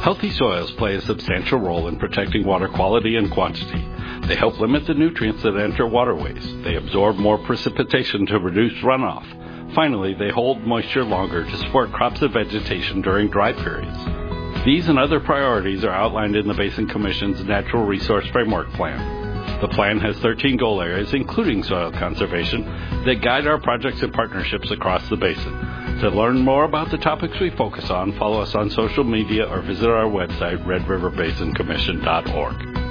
Healthy soils play a substantial role in protecting water quality and quantity. They help limit the nutrients that enter waterways. They absorb more precipitation to reduce runoff. Finally, they hold moisture longer to support crops and vegetation during dry periods. These and other priorities are outlined in the Basin Commission's Natural Resource Framework Plan. The plan has 13 goal areas, including soil conservation, that guide our projects and partnerships across the basin. To learn more about the topics we focus on, follow us on social media or visit our website, redriverbasincommission.org.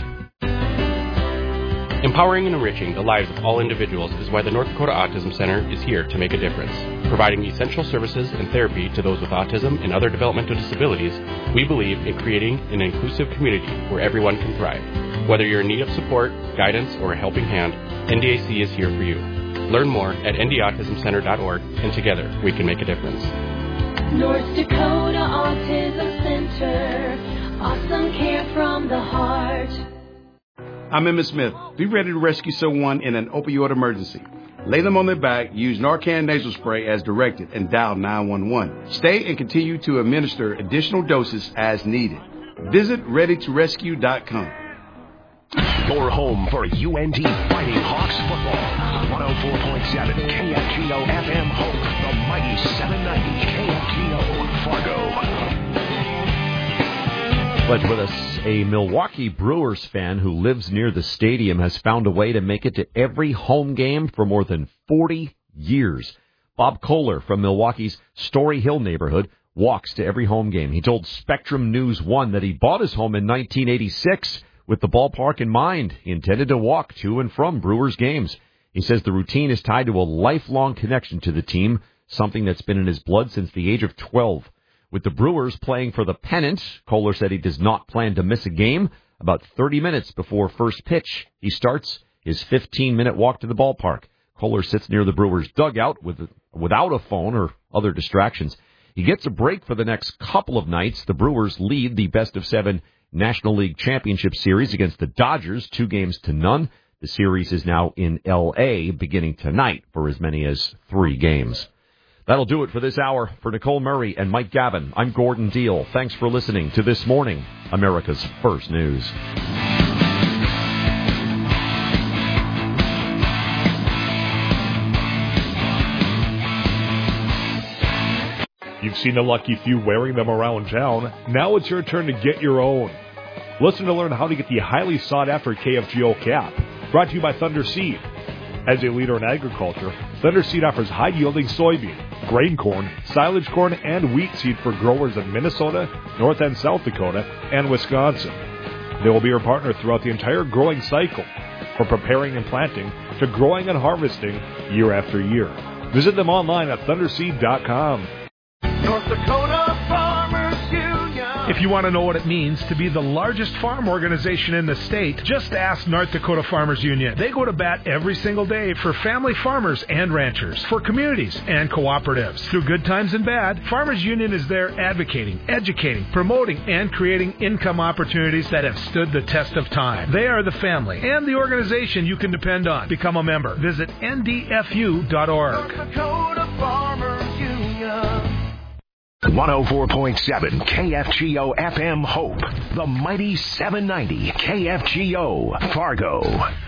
Empowering and enriching the lives of all individuals is why the North Dakota Autism Center is here to make a difference. Providing essential services and therapy to those with autism and other developmental disabilities, we believe in creating an inclusive community where everyone can thrive. Whether you're in need of support, guidance, or a helping hand, NDAC is here for you. Learn more at ndautismcenter.org, and together we can make a difference. North Dakota Autism Center, awesome care from the heart. I'm Emmett Smith. Be ready to rescue someone in an opioid emergency. Lay them on their back, use Narcan nasal spray as directed, and dial 911. Stay and continue to administer additional doses as needed. Visit ReadyToRescue.com. Your home for UND Fighting Hawks football. 104.7 KFGO FM Hope. The mighty 790 KFGO Fargo. But with us, a Milwaukee Brewers fan who lives near the stadium has found a way to make it to every home game for more than 40 years. Bob Kohler from Milwaukee's Story Hill neighborhood walks to every home game. He told Spectrum News 1 that he bought his home in 1986 with the ballpark in mind. He intended to walk to and from Brewers games. He says the routine is tied to a lifelong connection to the team, something that's been in his blood since the age of 12. With the Brewers playing for the pennant, Kohler said he does not plan to miss a game. About 30 minutes before first pitch, he starts his 15-minute walk to the ballpark. Kohler sits near the Brewers' dugout without a phone or other distractions. He gets a break for the next couple of nights. The Brewers lead the best-of-7 National League Championship Series against the Dodgers, 2-0. The series is now in L.A. beginning tonight for as many as 3 games. That'll do it for this hour. For Nicole Murray and Mike Gavin, I'm Gordon Deal. Thanks for listening to This Morning, America's First News. You've seen a lucky few wearing them around town. Now it's your turn to get your own. Listen to learn how to get the highly sought-after KFGO cap. Brought to you by Thunder Seed. As a leader in agriculture, Thunder Seed offers high-yielding soybean, grain corn, silage corn, and wheat seed for growers in Minnesota, North and South Dakota, and Wisconsin. They will be your partner throughout the entire growing cycle, from preparing and planting to growing and harvesting year after year. Visit them online at thunderseed.com. North Dakota Farmers Union. If you want to know what it means to be the largest farm organization in the state, just ask North Dakota Farmers Union. They go to bat every single day for family farmers and ranchers, for communities and cooperatives. Through good times and bad, Farmers Union is there advocating, educating, promoting, and creating income opportunities that have stood the test of time. They are the family and the organization you can depend on. Become a member. Visit ndfu.org. North Dakota Farmers Union. 104.7 KFGO FM Hope. The mighty 790 KFGO Fargo.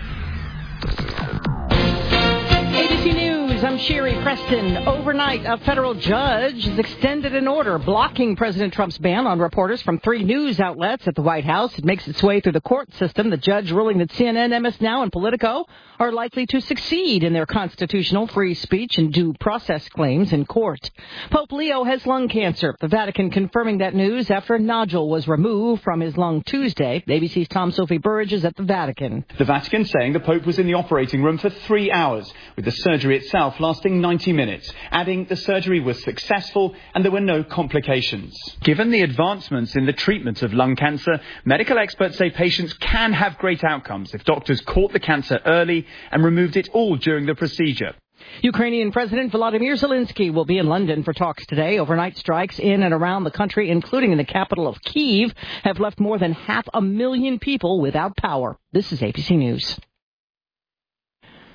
ABC News, I'm Sherry Preston. Overnight, a federal judge has extended an order blocking President Trump's ban on reporters from 3 news outlets at the White House. It makes its way through the court system. The judge ruling that CNN, MS Now, and Politico are likely to succeed in their constitutional free speech and due process claims in court. Pope Leo has lung cancer. The Vatican confirming that news after a nodule was removed from his lung Tuesday. ABC's Tom Sophie Burridge is at the Vatican. The Vatican saying the Pope was in the operating room for 3 hours, with the surgery itself lasting 90 minutes, adding the surgery was successful and there were no complications. Given the advancements in the treatment of lung cancer, medical experts say patients can have great outcomes if doctors caught the cancer early and removed it all during the procedure. Ukrainian President Volodymyr Zelensky will be in London for talks today. Overnight strikes in and around the country, including in the capital of Kyiv, have left more than 500,000 people without power. This is ABC News.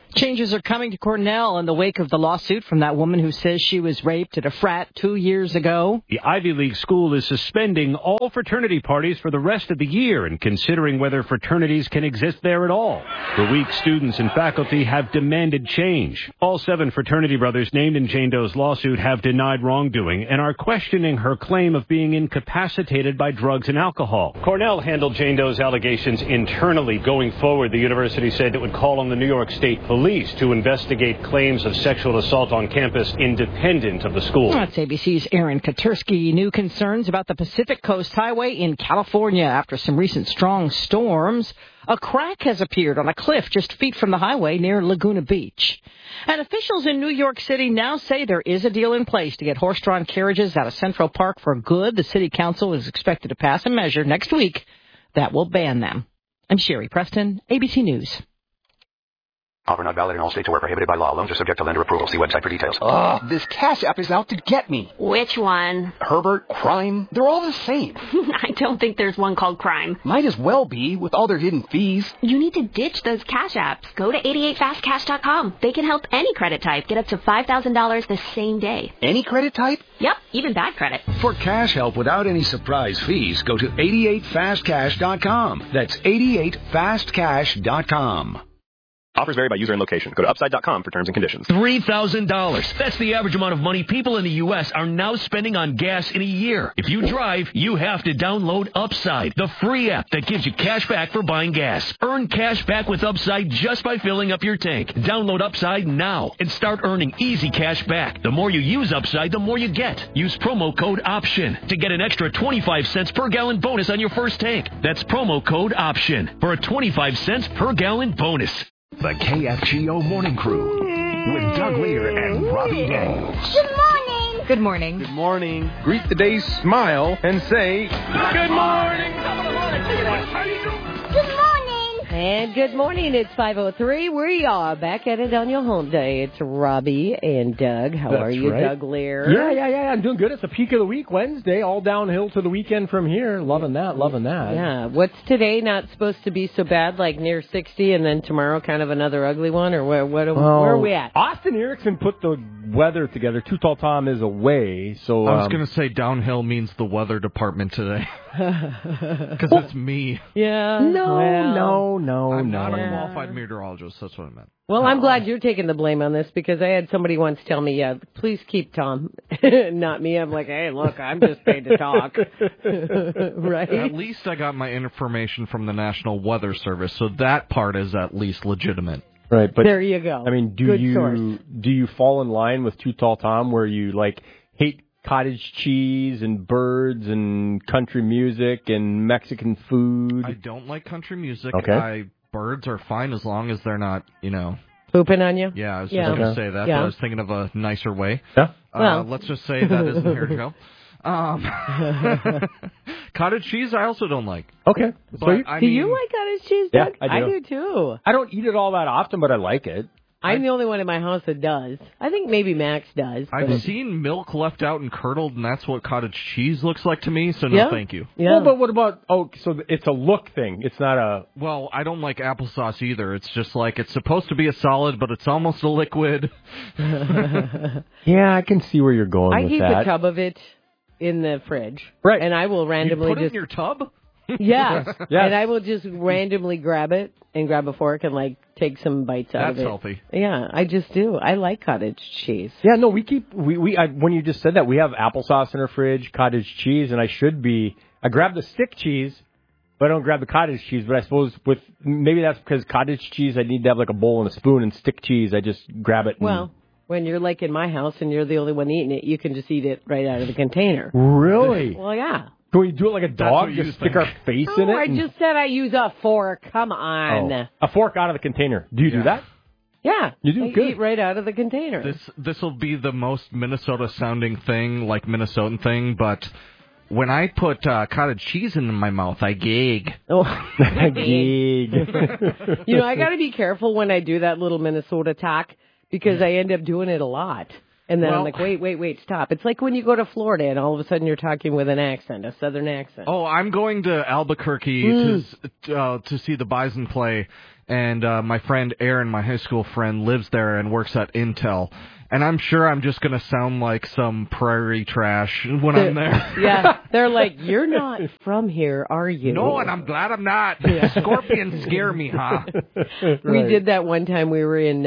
Changes are coming to Cornell in the wake of the lawsuit from that woman who says she was raped at a frat 2 years ago. The Ivy League school is suspending all fraternity parties for the rest of the year and considering whether fraternities can exist there at all. For weeks, students and faculty have demanded change. All 7 fraternity brothers named in Jane Doe's lawsuit have denied wrongdoing and are questioning her claim of being incapacitated by drugs and alcohol. Cornell handled Jane Doe's allegations internally. Going forward, the university said it would call on the New York State Police to investigate claims of sexual assault on campus independent of the school. That's ABC's Aaron Katursky. New concerns about the Pacific Coast Highway in California after some recent strong storms. A crack has appeared on a cliff just feet from the highway near Laguna Beach. And officials in New York City now say there is a deal in place to get horse-drawn carriages out of Central Park for good. The city council is expected to pass a measure next week that will ban them. I'm Sherry Preston, ABC News. Offer not valid in all states or where prohibited by law. Loans are subject to lender approval. See website for details. Ugh, this Cash App is out to get me. Which one? Herbert, Crime, they're all the same. I don't think there's one called Crime. Might as well be, with all their hidden fees. You need to ditch those Cash Apps. Go to 88fastcash.com. They can help any credit type get up to $5,000 the same day. Any credit type? Yep, even bad credit. For cash help without any surprise fees, go to 88fastcash.com. That's 88fastcash.com. Offers vary by user and location. Go to upside.com for terms and conditions. $3,000. That's the average amount of money people in the U.S. are now spending on gas in a year. If you drive, you have to download Upside, the free app that gives you cash back for buying gas. Earn cash back with Upside just by filling up your tank. Download Upside now and start earning easy cash back. The more you use Upside, the more you get. Use promo code OPTION to get an extra 25 cents per gallon bonus on your first tank. That's promo code OPTION for a 25 cents per gallon bonus. The KFGO Morning Crew with Doug Lear and Robbie Daniels. Good morning. Good morning. Good morning. Greet the day, smile, and say, good morning. Good morning. And good morning. It's 5:03. We are back at it on your home day. It's Robbie and Doug. How are you, right. Doug Lear? Yeah. I'm doing good. It's the peak of the week, Wednesday. All downhill to the weekend from here. Loving that. Yeah. What's today not supposed to be so bad, like near 60, and then tomorrow kind of another ugly one? Or where are we at? Austin Erickson put the weather together. Too Tall Tom is away. So I was going to say downhill means the weather department today. Because it's me. Yeah. No. I'm not a qualified meteorologist. That's what I meant. Well, I'm glad you're taking the blame on this because I had somebody once tell me, please keep Tom, not me. I'm like, hey, look, I'm just paid to talk. Right? At least I got my information from the National Weather Service, so that part is at least legitimate. Right, but there you go. I mean, do you fall in line with Too Tall Tom where you hate cottage cheese and birds and country music and Mexican food? I don't like country music. Okay. Birds are fine as long as they're not, pooping on you? Yeah, I was just going to say that, but I was thinking of a nicer way. Yeah. Let's just say that isn't here to go. Cottage cheese I also don't like. Okay. Do you like cottage cheese, Doug? Yeah, I do too. I don't eat it all that often, but I like it. I'm the only one in my house that does. I think maybe Max does. I've seen milk left out and curdled, and that's what cottage cheese looks like to me, so no thank you. Yeah. Well, but what about, so it's a look thing. It's not a... Well, I don't like applesauce either. It's just it's supposed to be a solid, but it's almost a liquid. Yeah, I can see where you're going with that. I keep a tub of it in the fridge. Right. And I will randomly you put it in your tub? Yeah. Yes. And I will just randomly grab it and grab a fork and take some bites out of it. That's healthy. Yeah, I just do. I like cottage cheese. Yeah, no, when you just said that, we have applesauce in our fridge, cottage cheese, and I grab the stick cheese, but I don't grab the cottage cheese. But I suppose maybe that's because cottage cheese, I need to have a bowl and a spoon, and stick cheese, I just grab it. Well, when you're in my house and you're the only one eating it, you can just eat it right out of the container. Really? Well, yeah. Can we do it like a dog? Just stick our face in it? I just said I use a fork. Come on. Oh, a fork out of the container. Do you do that? Yeah. You do? I Good. eat right out of the container. This will be the most Minnesota-sounding thing, Minnesotan thing, but when I put cottage cheese in my mouth, I gag. Oh, I gag. I got to be careful when I do that little Minnesota talk because I end up doing it a lot. And then Well- I'm like, wait, stop. It's like when you go to Florida and all of a sudden you're talking with an accent, a southern accent. Oh, I'm going to Albuquerque to see the Bison play, and my friend Aaron, my high school friend, lives there and works at Intel. And I'm sure I'm just going to sound like some prairie trash when I'm there. Yeah, they're like, you're not from here, are you? No, and I'm glad I'm not. Scorpions scare me, huh? We did that one time. We were in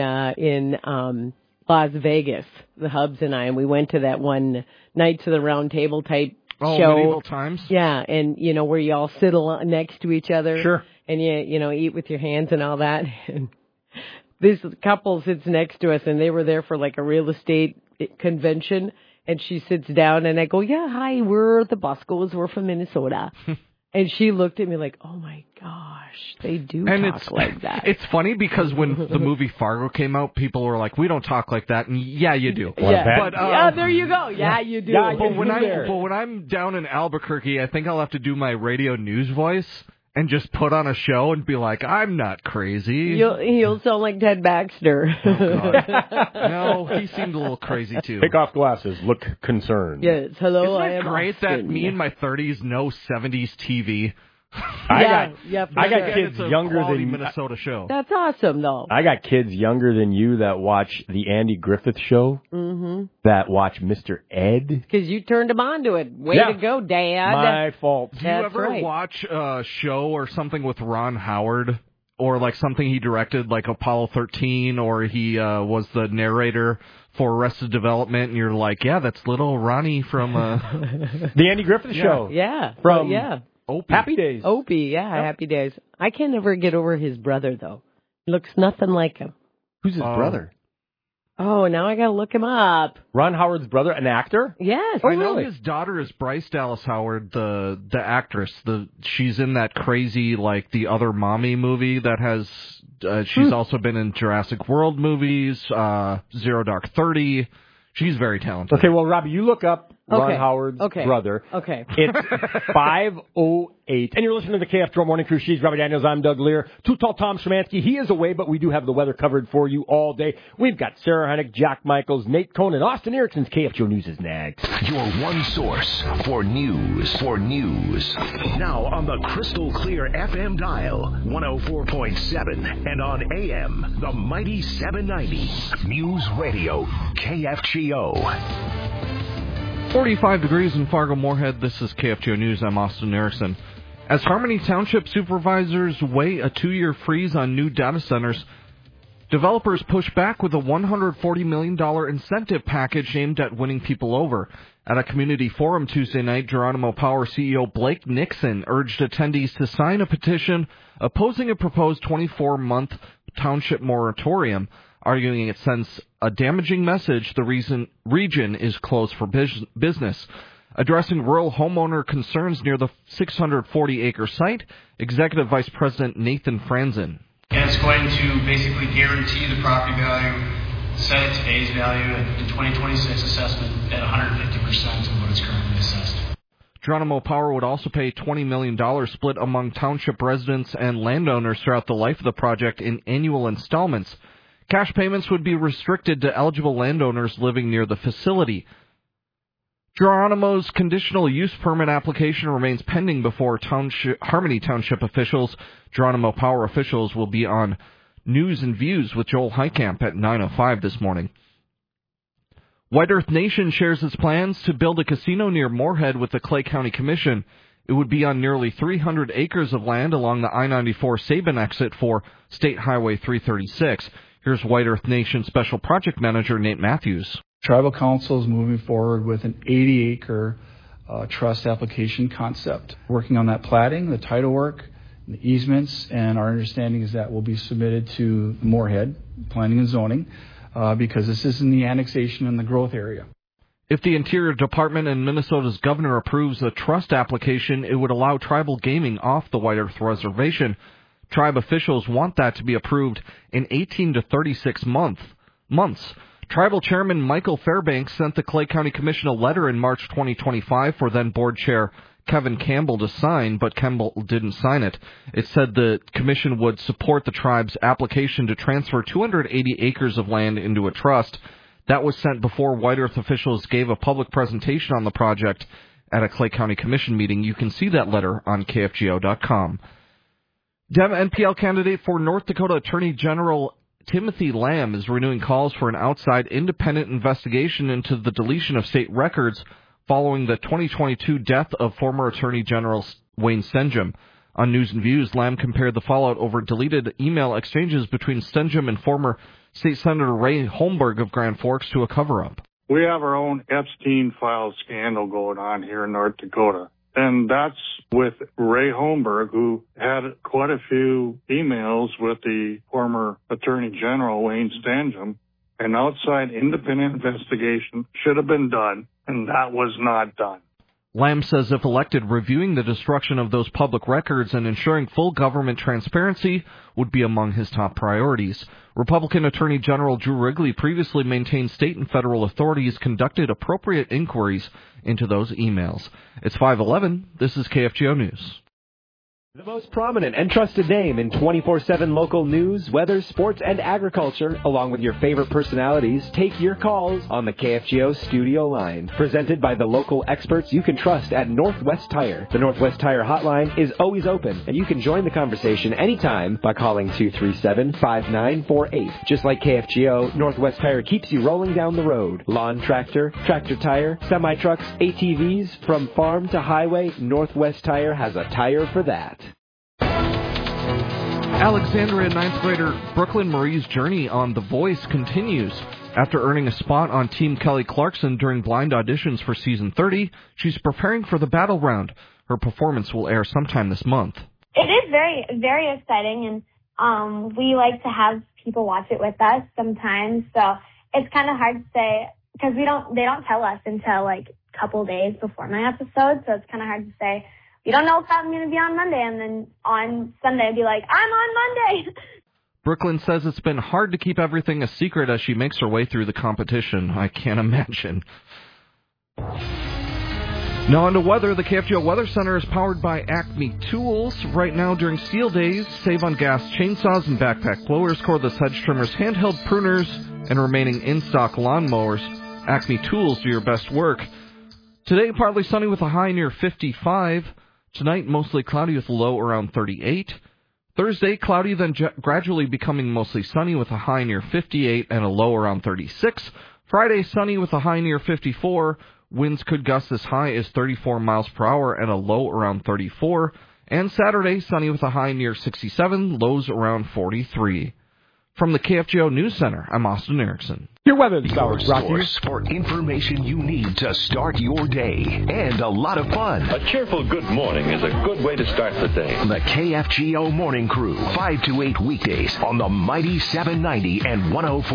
Las Vegas, the Hubs and I, and we went to that one Knights of the Round Table type show. Medieval times? Yeah, and, where you all sit next to each other. Sure. And you eat with your hands and all that. And this couple sits next to us, and they were there for like a real estate convention. And she sits down, and I go, yeah, hi, we're the Boscos. We're from Minnesota. And she looked at me like, oh, my gosh, they do talk like that. It's funny because when the movie Fargo came out, people were like, we don't talk like that. And yeah, you do. Yeah, there you go. Yeah, you do. Yeah, but when I'm down in Albuquerque, I think I'll have to do my radio news voice and just put on a show and be like, I'm not crazy. He'll sound like Ted Baxter. Oh, God. No, he seemed a little crazy, too. Take off glasses. Look concerned. Yes, hello, Isn't it great that me in my 30s know 70s TV? I got kids younger than Minnesota show. That's awesome, though. I got kids younger than you that watch the Andy Griffith Show. Mm-hmm. That watch Mr. Ed. Because you turned them on to it. Way to go, Dad. My fault. Do you ever watch a show or something with Ron Howard? Or like something he directed, like Apollo 13, or he was the narrator for Arrested Development, and you're like, yeah, that's little Ronnie from... the Andy Griffith Show. Yeah. From Opie. Happy Days. Opie, Happy Days. I can never get over his brother, though. Looks nothing like him. Who's his brother? Oh, now I got to look him up. Ron Howard's brother, an actor? Yes. I know his daughter is Bryce Dallas Howard, the actress. She's in that crazy, like, The Other Mommy movie that has... she's also been in Jurassic World movies, Zero Dark 30. She's very talented. Okay, well, Robbie, you look up Ron Howard's brother. Okay. It's 5:08. And you're listening to the KFGO Morning Crew. She's Robbie Daniels. I'm Doug Lear. Too Tall Tom Szymanski. He is away, but we do have the weather covered for you all day. We've got Sarah Hennick, Jack Michaels, Nate Cohn, and Austin Erickson's KFGO News is next. Your one source for news. Now on the crystal clear FM dial, 104.7, and on AM, the mighty 790. News Radio, KFGO. 45 degrees in Fargo-Moorhead. This is KFGO News. I'm Austin Erickson. As Harmony Township supervisors weigh a 2-year freeze on new data centers, developers push back with a $140 million incentive package aimed at winning people over. At a community forum Tuesday night, Geronimo Power CEO Blake Nixon urged attendees to sign a petition opposing a proposed 24-month township moratorium, arguing it sends a damaging message the region is closed for business. Addressing rural homeowner concerns near the 640-acre site, Executive Vice President Nathan Franzen. And it's going to basically guarantee the property value set at today's value in 2026 assessment at 150% of what is currently assessed. Geronimo Power would also pay $20 million split among township residents and landowners throughout the life of the project in annual installments. Cash payments would be restricted to eligible landowners living near the facility. Geronimo's conditional use permit application remains pending before Harmony Township officials. Geronimo Power officials will be on News and Views with Joel Heitkamp at 9:05 this morning. White Earth Nation shares its plans to build a casino near Moorhead with the Clay County Commission. It would be on nearly 300 acres of land along the I-94 Sabin exit for State Highway 336. Here's White Earth Nation Special Project Manager Nate Matthews. Tribal Council is moving forward with an 80-acre trust application concept. Working on that platting, the title work, the easements, and our understanding is that will be submitted to Moorhead Planning and Zoning because this is in the annexation and the growth area. If the Interior Department and Minnesota's governor approves a trust application, it would allow tribal gaming off the White Earth Reservation. Tribe officials want that to be approved in 18 to 36 months. Tribal Chairman Michael Fairbanks sent the Clay County Commission a letter in March 2025 for then Board Chair Kevin Campbell to sign, but Campbell didn't sign it. It said the commission would support the tribe's application to transfer 280 acres of land into a trust. That was sent before White Earth officials gave a public presentation on the project at a Clay County Commission meeting. You can see that letter on KFGO.com. Dem NPL candidate for North Dakota Attorney General Timothy Lamb is renewing calls for an outside independent investigation into the deletion of state records following the 2022 death of former Attorney General Wayne Stenjum. On News and Views, Lamb compared the fallout over deleted email exchanges between Stenjum and former State Senator Ray Holmberg of Grand Forks to a cover-up. We have our own Epstein file scandal going on here in North Dakota. And that's with Ray Holmberg, who had quite a few emails with the former Attorney General, Wayne Stenjum. An outside independent investigation should have been done, and that was not done. Lamb says if elected, reviewing the destruction of those public records and ensuring full government transparency would be among his top priorities. Republican Attorney General Drew Wrigley previously maintained state and federal authorities conducted appropriate inquiries into those emails. It's 5:11. This is KFGO News. The most prominent and trusted name in 24/7 local news, weather, sports, and agriculture, along with your favorite personalities, take your calls on the KFGO studio line. Presented by the local experts you can trust at Northwest Tire. The Northwest Tire hotline is always open, and you can join the conversation anytime by calling 237-5948. Just like KFGO, Northwest Tire keeps you rolling down the road. Lawn tractor, tractor tire, semi-trucks, ATVs, from farm to highway, Northwest Tire has a tire for that. Alexandria 9th grader Brooklyn Marie's journey on The Voice continues. After earning a spot on Team Kelly Clarkson during blind auditions for season 30, she's preparing for the battle round. Her performance will air sometime this month. It is very, very exciting, and we like to have people watch it with us sometimes. So it's kind of hard to say because they don't tell us until like a couple days before my episode. So it's kind of hard to say. You don't know if I'm going to be on Monday, and then on Sunday I'd be like, I'm on Monday. Brooklyn says it's been hard to keep everything a secret as she makes her way through the competition. I can't imagine. Now on to weather. The KFGO Weather Center is powered by Acme Tools. Right now during Steel Days, save on gas chainsaws and backpack blowers, cordless hedge trimmers, handheld pruners, and remaining in-stock lawnmowers. Acme Tools do your best work. Today, partly sunny with a high near 55. Tonight, mostly cloudy with a low around 38. Thursday, cloudy, then gradually becoming mostly sunny with a high near 58 and a low around 36. Friday, sunny with a high near 54. Winds could gust as high as 34 miles per hour and a low around 34. And Saturday, sunny with a high near 67, lows around 43. From the KFGO News Center, I'm Austin Erickson. Your weather this hour is brought to you source for information you need to start your day and a lot of fun. A cheerful good morning is a good way to start the day. The KFGO Morning Crew, 5 to 8 weekdays on the mighty 790 and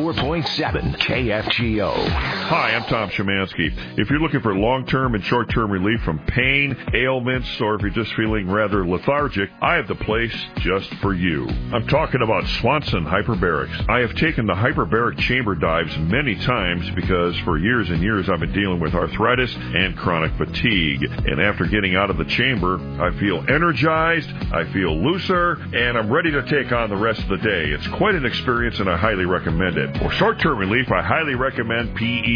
104.7 KFGO. Hi, I'm Tom Szymanski. If you're looking for long-term and short-term relief from pain, ailments, or if you're just feeling rather lethargic, I have the place just for you. I'm talking about Swanson Hyperbarics. I have taken the hyperbaric chamber dives many times because for years and years I've been dealing with arthritis and chronic fatigue. And after getting out of the chamber, I feel energized, I feel looser, and I'm ready to take on the rest of the day. It's quite an experience and I highly recommend it. For short-term relief, I highly recommend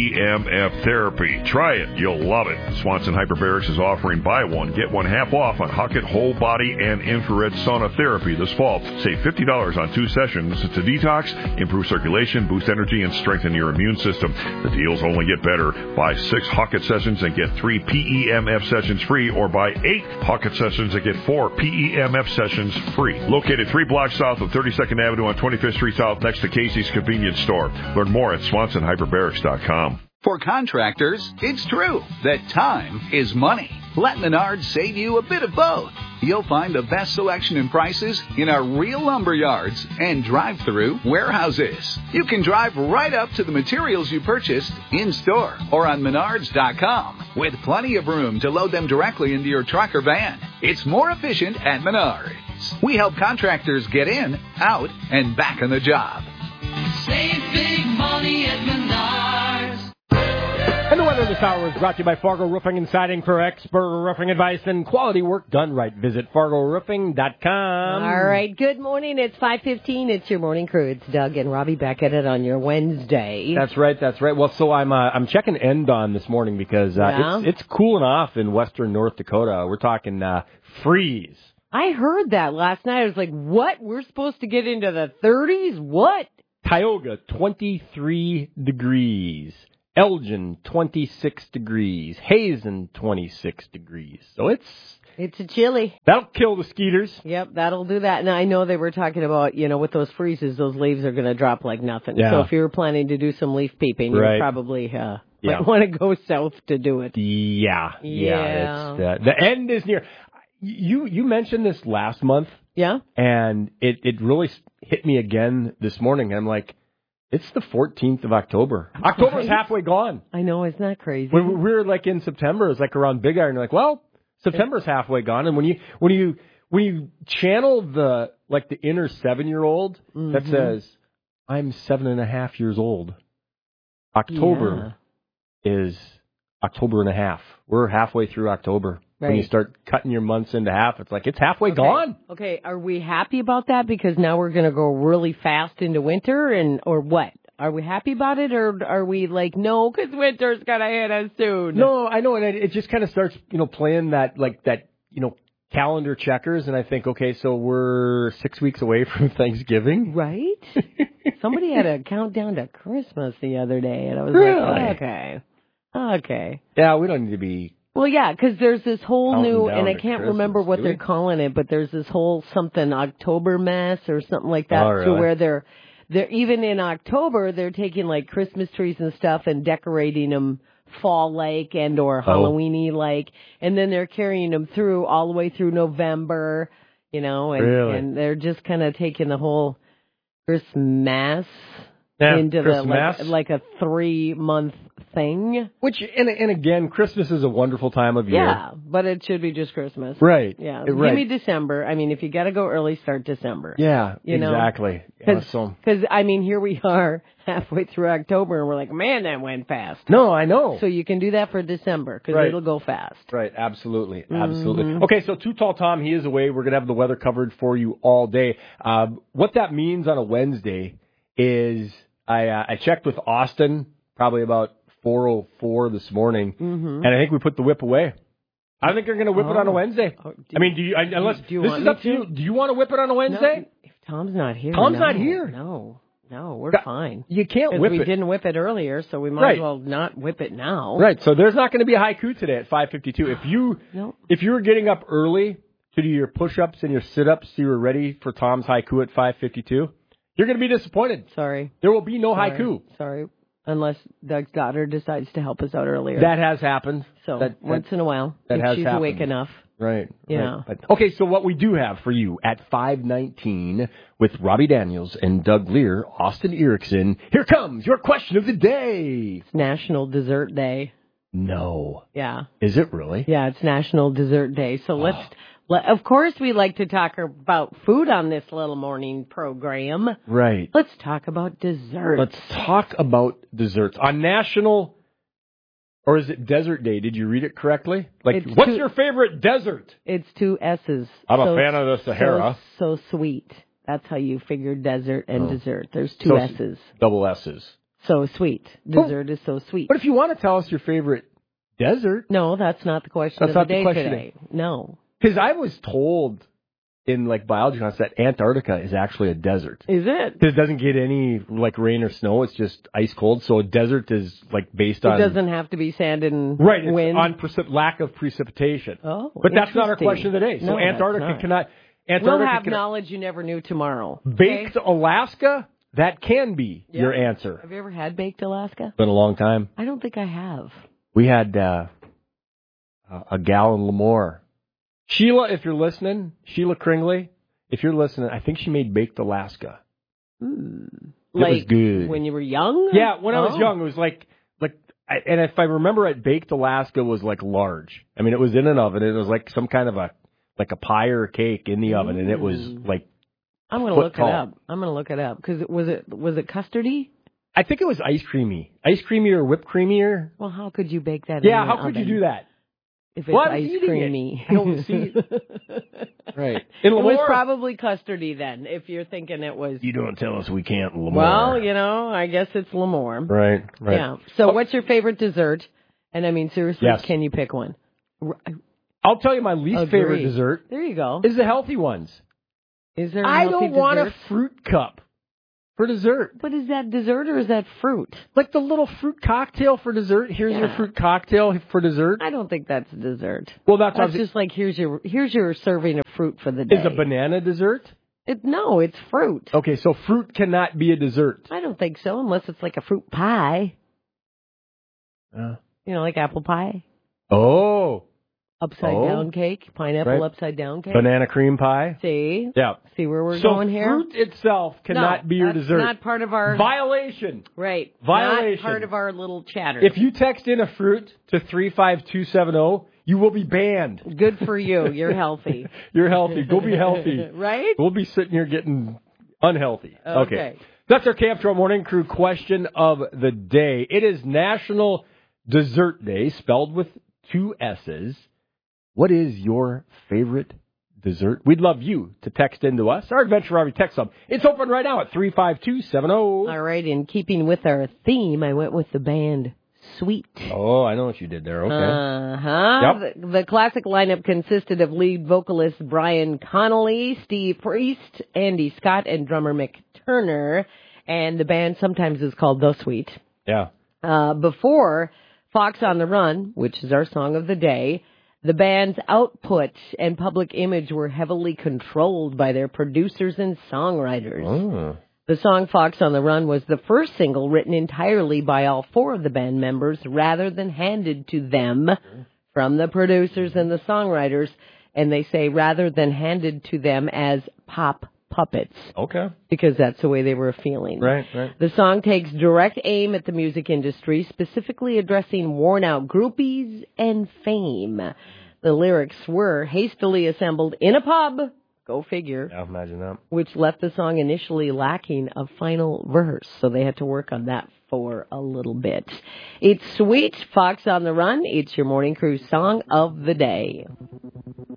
PEMF therapy. Try it. You'll love it. Swanson Hyperbarics is offering buy one, get one half off on Huckett whole body and infrared sauna therapy this fall. Save $50 on 2 sessions to detox, improve circulation, boost energy, and strengthen your immune system. The deals only get better. Buy 6 Huckett sessions and get 3 PEMF sessions free, or buy 8 Huckett sessions and get 4 PEMF sessions free. Located 3 blocks south of 32nd Avenue on 25th Street South next to Casey's Convenience Store. Learn more at SwansonHyperbarics.com. For contractors, it's true that time is money. Let Menards save you a bit of both. You'll find the best selection and prices in our real lumber yards and drive-through warehouses. You can drive right up to the materials you purchased in-store or on Menards.com with plenty of room to load them directly into your truck or van. It's more efficient at Menards. We help contractors get in, out, and back on the job. Save big money at Menards. And the weather of this hour is brought to you by Fargo Roofing and Siding. For expert roofing advice and quality work done right, visit FargoRoofing.com. All right, good morning. It's 5:15. It's your morning crew. It's Doug and Robbie back at it on your Wednesday. That's right. Well, so I'm checking Endon this morning because it's cooling off in western North Dakota. We're talking freeze. I heard that last night. I was like, what? We're supposed to get into the 30s? What? Tioga, 23 degrees. Elgin, 26 degrees. Hazen, 26 degrees. So it's a chilly. That'll kill the skeeters. Yep, that'll do that. And I know they were talking about, with those freezes, those leaves are going to drop like nothing. Yeah. So if you were planning to do some leaf peeping, you probably might want to go south to do it. Yeah. It's, the end is near. You mentioned this last month. Yeah. And it really hit me again this morning. I'm like, it's the 14th of October. October's halfway gone. I know, isn't that crazy? When we were like in September, it's like around Big Iron. You're like, well, September's halfway gone. And when you channel the inner 7-year-old that says, I'm 7.5 years old. October is October and a half. We're halfway through October. Right. When you start cutting your months into half, it's like it's halfway gone. Okay, are we happy about that? Because now we're going to go really fast into winter, or what? Are we happy about it, or are we like, no, because winter's going to hit us soon? No, I know, and it just kind of starts, playing that calendar checkers, and I think, okay, so we're 6 weeks away from Thanksgiving. Right? Somebody had a countdown to Christmas the other day, and I was like, okay. Yeah, we don't need to be... Well, yeah, because there's this whole new, and I can't remember what they're really? calling it, but there's this whole something October mess or something like that, really? to where they're even in October they're taking like Christmas trees and stuff and decorating them fall-like and or Halloweeny like, and then they're carrying them through all the way through November, and they're just kind of taking the whole Christmas into Christmas. the like a 3-month thing. Which, and again, Christmas is a wonderful time of year. Yeah, but it should be just Christmas. Right. Yeah. Right. Give me December. I mean, if you got to go early, start December. Yeah, exactly. Because, here we are halfway through October, and we're like, man, that went fast. No, I know. So you can do that for December, because it'll go fast. Right, absolutely. Okay, so Too Tall Tom, he is away. We're going to have the weather covered for you all day. What that means on a Wednesday is I checked with Austin probably about 4:04 this morning, and I think we put the whip away. I think they're going to whip it on a Wednesday. Do you? Unless do you this want is me up to you. Do you want to whip it on a Wednesday? No, if Tom's not here. Tom's not here. No, we're fine. You can't whip it. We didn't whip it earlier, so we might as well not whip it now. Right. So there's not going to be a haiku today at 5:52. If you were getting up early to do your push-ups and your sit-ups, so you were ready for Tom's haiku at 5:52, you're going to be disappointed. Sorry. There will be no haiku. Sorry. Unless Doug's daughter decides to help us out earlier. That has happened. So once in a while, that if has she's happened. awake enough. Right. Yeah. Right. But, okay, so what we do have for you at 5:19 with Robbie Daniels and Doug Lear, Austin Erickson, here comes your question of the day. It's National Dessert Day. No. Yeah. Is it really? Yeah, it's National Dessert Day. So of course we like to talk about food on this little morning program. Right. Let's talk about desserts. Let's talk about desserts. On National, or is it Desert Day? Did you read it correctly? What's your favorite desert? It's 2 S's. I'm a fan of the Sahara. So sweet. That's how you figure desert and dessert. There's 2 S's. Double S's. So sweet. Dessert is so sweet. But if you want to tell us your favorite desert. No, that's not the question of the day today. No. Because I was told in biology class that Antarctica is actually a desert. Is it? Because it doesn't get any rain or snow. It's just ice cold. So a desert is based on. It doesn't have to be sand and It's wind. on lack of precipitation. Oh, but that's not our question of the day. So no, Antarctica cannot. We'll have knowledge you never knew tomorrow. Baked Alaska, that can be your answer. Have you ever had baked Alaska? Been a long time. I don't think I have. We had a gal in Lemoore. Sheila, if you're listening, Sheila Kringley, if you're listening, I think she made baked Alaska. It was good. When you were young? Yeah, when I was young, it was and if I remember it, baked Alaska was large. I mean, it was in an oven. It was some kind of a pie or a cake in the oven, and it was I'm going to look it up. I'm going to look it up because was it custardy? I think it was ice creamy or whipped creamier. Well, how could you bake that? Yeah, in how could you do that? If it's ice creamy. I don't see. Right. It was probably custardy then, if you're thinking it was. You don't tell us we can't, Lemoore. Well, I guess it's Lemoore. Right. Yeah. So what's your favorite dessert? And I mean, seriously, can you pick one? I'll tell you my least favorite dessert. There you go. Is the healthy ones. Is there a I healthy don't want dessert? a fruit cup for dessert. But is that dessert or is that fruit? Like the little fruit cocktail for dessert. Here's your fruit cocktail for dessert. I don't think that's dessert. Well, that's just like here's your serving of fruit for the day. Is a banana dessert? No, it's fruit. Okay, so fruit cannot be a dessert. I don't think so, unless it's like a fruit pie. Like apple pie. Oh. Upside down cake, pineapple upside down cake. Banana cream pie. See? Yeah. See where we're going here? Fruit itself cannot be your dessert. Not part of our violation. Right. Violation. Not part of our little chatter. If you text in a fruit to 35270, you will be banned. Good for you. You're healthy. You're healthy. Go be healthy. Right? We'll be sitting here getting unhealthy. Okay. That's our Camp Morning Crew question of the day. It is National Dessert Day, spelled with 2 S's. What is your favorite dessert? We'd love you to text into us. Our Adventure Army text sub. It's open right now at 35270. All right. In keeping with our theme, I went with the band Sweet. Oh, I know what you did there. Okay. Yep. The classic lineup consisted of lead vocalist Brian Connolly, Steve Priest, Andy Scott, and drummer Mick Turner. And the band sometimes is called The Sweet. Yeah. Before Fox on the Run, which is our song of the day, the band's output and public image were heavily controlled by their producers and songwriters. Oh. The song Fox on the Run was the first single written entirely by all 4 of the band members rather than handed to them from the producers and the songwriters. And they say rather than handed to them as pop puppets. Okay. Because that's the way they were feeling. Right. The song takes direct aim at the music industry, specifically addressing worn-out groupies and fame. The lyrics were hastily assembled in a pub, go figure, Yeah, imagine that. which left the song initially lacking a final verse, so they had to work on that for a little bit. It's Sweet, Fox on the Run. It's your Morning Crew song of the day.